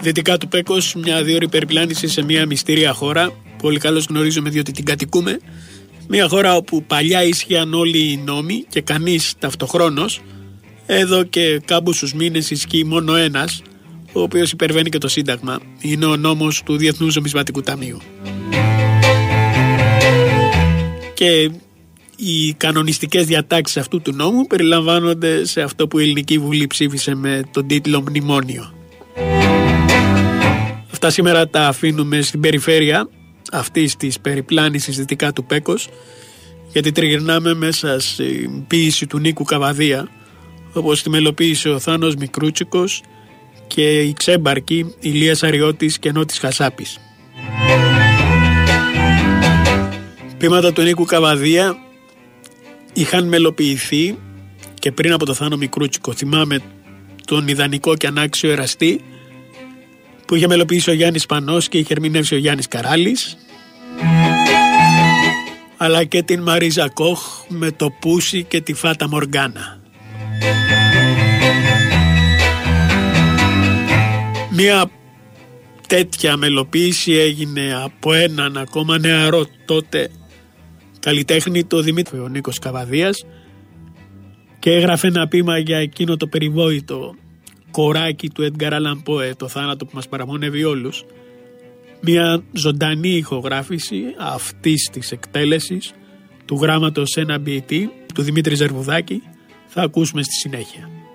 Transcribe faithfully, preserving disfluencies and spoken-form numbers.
Δυτικά του Πέκος, μια δύο ώρη περιπλάνηση σε μια μυστήρια χώρα. Πολύ καλώς γνωρίζουμε διότι την κατοικούμε. Μια χώρα όπου παλιά ίσχυαν όλοι οι νόμοι και κανείς ταυτοχρόνως. Εδώ και κάμποσους μήνες ισχύει μόνο ένας, ο οποίος υπερβαίνει και το Σύνταγμα. Είναι ο νόμος του Διεθνούς Νομισματικού Ταμείου. Και οι κανονιστικές διατάξεις αυτού του νόμου περιλαμβάνονται σε αυτό που η Ελληνική Βουλή ψήφισε με τον τίτλο Μνημόνιο. Αυτά σήμερα τα αφήνουμε στην περιφέρεια αυτής της περιπλάνησης δυτικά του Πέκος, γιατί τριγυρνάμε μέσα στην ποίηση του Νίκου Καβαδία, όπως τη μελοποίησε ο Θάνος Μικρούτσικος και η ξέμπαρκη Ηλίας Αριώτης και Νότης Χασάπης. Ποίηματα του Νίκου Καβαδία είχαν μελοποιηθεί και πριν από το Θάνο Μικρούτσικο. Θυμάμαι τον ιδανικό και ανάξιο εραστή που είχε μελοποιήσει ο Γιάννης Πανός και είχε ερμηνεύσει ο Γιάννης Καράλης, αλλά και την Μαρίζα Κοχ με το Πούσι και τη Φάτα Μοργάνα. Μία τέτοια μελοποίηση έγινε από έναν ακόμα νεαρό τότε καλλιτέχνη, το Δημήτρη ο Νίκος Καβαδίας, και έγραφε ένα ποίημα για εκείνο το περιβόητο κοράκι του Έντγκαρ Άλαν Πόε, το θάνατο που μας παραμονεύει όλους. Μια ζωντανή ηχογράφηση αυτής της εκτέλεσης του γράμματος ένα μπι τι του Δημήτρη Ζερβουδάκη θα ακούσουμε στη συνέχεια.